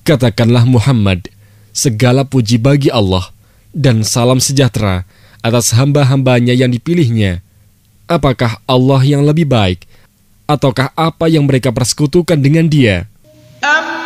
Katakanlah Muhammad, segala puji bagi Allah dan salam sejahtera atas hamba-hambanya yang dipilihnya. Apakah Allah yang lebih baik, ataukah apa yang mereka persekutukan dengan Dia?